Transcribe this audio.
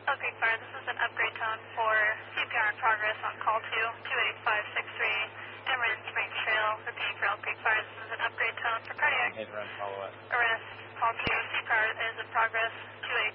Elk Creek Fire, this is an upgrade tone for CPR in progress on call 28563, Emerald Springs Trail, repeating for Elk Creek Fire. This is an upgrade tone for cardiac Hit run follow up. arrest. Call 2, CPR is in progress,